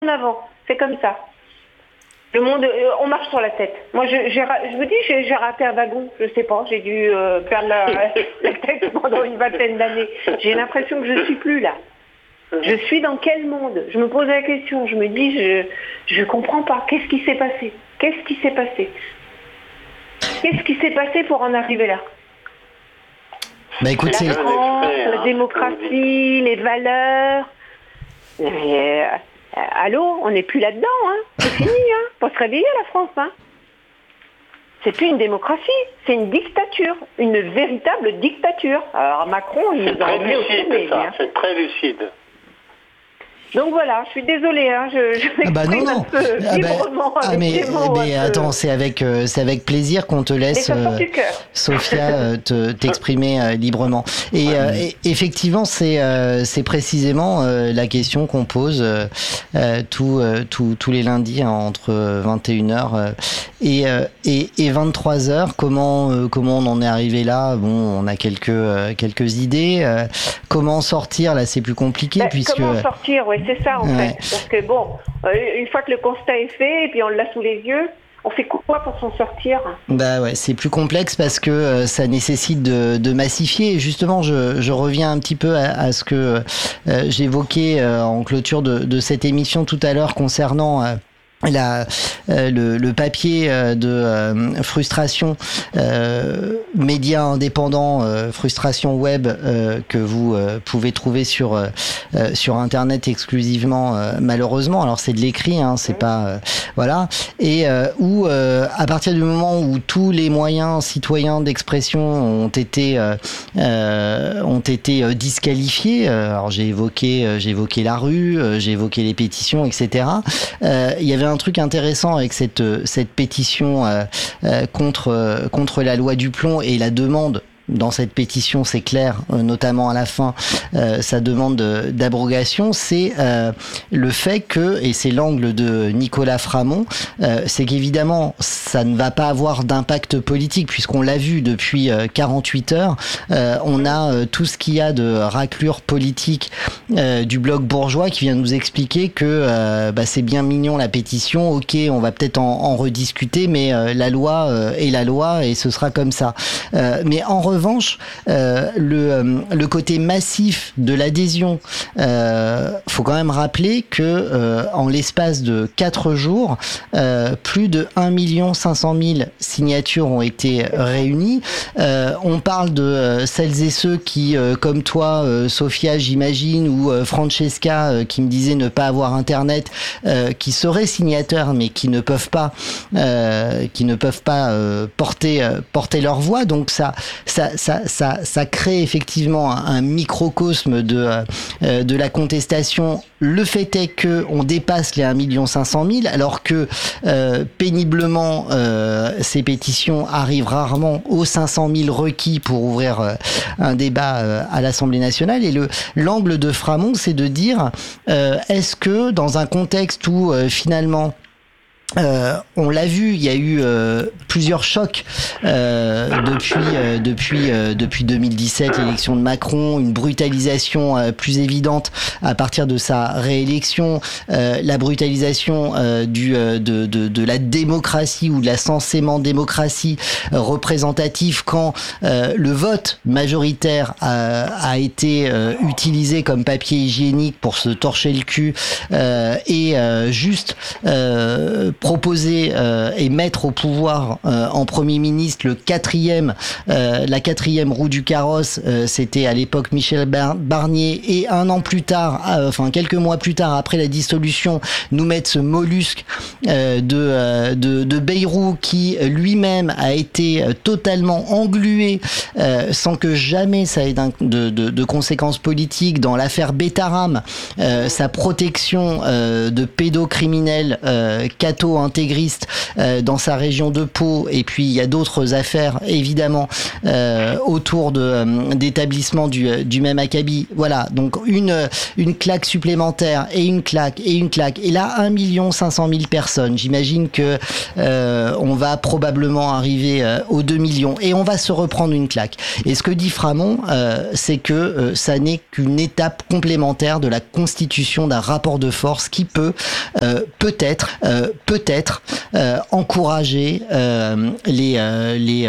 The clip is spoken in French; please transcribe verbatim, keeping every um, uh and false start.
en avant. C'est comme ça. Le monde, euh, on marche sur la tête. Moi, je, j'ai, je vous dis, j'ai, j'ai raté un wagon. Je sais pas, j'ai dû euh, perdre la, la tête pendant une vingtaine d'années. J'ai l'impression que je suis plus là. Je suis dans quel monde? Je me pose la question. Je me dis, je je comprends pas. Qu'est-ce qui s'est passé? Qu'est-ce qui s'est passé? Qu'est-ce qui s'est passé pour en arriver là? Bah écoute, la c'est... France, la hein, démocratie, les valeurs. Mais, euh, euh, allô, on n'est plus là-dedans, hein. C'est fini, hein. Faut se réveiller, la France, hein. C'est plus une démocratie, c'est une dictature, une véritable dictature. Alors Macron, il C'est nous a très emmenés au lucide, sommet, ça. hein. C'est très lucide. Donc voilà, je suis désolée, hein, je, je Ah bah non, m'exprime non. un peu Ah bah, librement ah avec mais, des mots mais un peu- attends, c'est avec, euh, c'est avec plaisir qu'on te Mais laisse, ça sort euh, du cœur. Sophia, euh, te, t'exprimer euh, librement. Et, euh, et effectivement, c'est, euh, c'est précisément euh, la question qu'on pose euh, euh, tous, euh, tous, tous les lundis hein, entre vingt et une heures euh, et, euh, et, et vingt-trois heures. Comment, euh, comment on en est arrivé là? Bon, on a quelques, euh, quelques idées. Euh, comment sortir? Là, c'est plus compliqué Ben, puisque... Comment sortir? Oui, c'est ça en Ouais. fait. Parce que bon, euh, une fois que le constat est fait et puis on l'a sous les yeux, on fait quoi pour s'en sortir? Bah ouais, c'est plus complexe parce que euh, ça nécessite de, de massifier. Et justement, je, je reviens un petit peu à, à ce que euh, j'évoquais euh, en clôture de, de cette émission tout à l'heure concernant... Euh, La, euh, le, le papier euh, de euh, frustration euh, médias indépendants, euh, frustration web euh, que vous euh, pouvez trouver sur euh, euh, sur internet exclusivement euh, malheureusement. Alors c'est de l'écrit, hein, c'est pas euh, voilà. Et euh, où euh, à partir du moment où tous les moyens citoyens d'expression ont été euh, euh, ont été euh, disqualifiés. Alors j'ai évoqué euh, j'ai évoqué la rue, euh, j'ai évoqué les pétitions, et cetera. Euh, il y avait un truc intéressant avec cette cette pétition euh, euh, contre euh, contre la loi du plomb et la demande. Dans cette pétition, c'est clair, euh, notamment à la fin, euh, sa demande de- d'abrogation, c'est euh, le fait que, et c'est l'angle de Nicolas Framont, euh, c'est qu'évidemment, ça ne va pas avoir d'impact politique, puisqu'on l'a vu depuis euh, quarante-huit heures, euh, on a euh, tout ce qu'il y a de raclure politique euh, du bloc bourgeois qui vient nous expliquer que euh, bah, c'est bien mignon la pétition, ok, on va peut-être en, en rediscuter, mais euh, la loi euh, est la loi et ce sera comme ça. Euh, mais en revanche, euh, le, euh, le côté massif de l'adhésion, euh, faut quand même rappeler que euh, en l'espace de quatre jours, euh, plus de un million cinq cent mille signatures ont été réunies. Euh, on parle de euh, celles et ceux qui, euh, comme toi, euh, Sophia, j'imagine, ou euh, Francesca, euh, qui me disait ne pas avoir Internet, euh, qui seraient signataires, mais qui ne peuvent pas, euh, qui ne peuvent pas euh, porter euh, porter leur voix. Donc ça, ça, ça, ça, ça crée effectivement un, un microcosme de euh, de la contestation. Le fait est que on dépasse les un million cinq cent mille, alors que euh, péniblement euh, ces pétitions arrivent rarement aux cinq cent mille requis pour ouvrir euh, un débat euh, à l'Assemblée nationale. Et le l'angle de Framont, c'est de dire euh, est-ce que dans un contexte où euh, finalement Euh, on l'a vu, il y a eu euh, plusieurs chocs euh, depuis euh, depuis euh, depuis deux mille dix-sept, l'élection de Macron, une brutalisation euh, plus évidente à partir de sa réélection, euh, la brutalisation euh, du euh, de, de de la démocratie ou de la censément démocratie euh, représentative quand euh, le vote majoritaire a, a été euh, utilisé comme papier hygiénique pour se torcher le cul euh, et euh, juste euh, proposer euh, et mettre au pouvoir euh, en Premier ministre le quatrième, euh, la quatrième roue du carrosse, euh, c'était à l'époque Michel Bar- Barnier, et un an plus tard, euh, enfin quelques mois plus tard, après la dissolution, nous mettre ce mollusque euh, de, euh, de, de Bayrou qui lui-même a été euh, totalement englué euh, sans que jamais ça ait d'un- de, de, de conséquences politiques dans l'affaire Betaram, euh, sa protection euh, de pédocriminels euh, catho intégriste euh, dans sa région de Pau, et puis il y a d'autres affaires évidemment euh, autour de euh, d'établissements du, du même acabit. Voilà, donc une une claque supplémentaire et une claque et une claque. Et là, un million cinq cent mille personnes. J'imagine que euh, on va probablement arriver euh, aux deux millions et on va se reprendre une claque. Et ce que dit Framont, euh, c'est que euh, ça n'est qu'une étape complémentaire de la constitution d'un rapport de force qui peut euh, peut-être euh, peut-être euh, encourager euh, les euh, les